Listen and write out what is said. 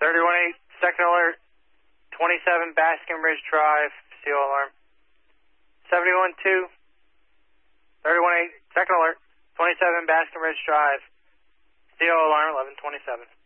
31-8, second alert, 27 Baskin Ridge Drive, CO alarm. 71-2, 31-8, second alert, 27 Baskin Ridge Drive, CO alarm, 1127.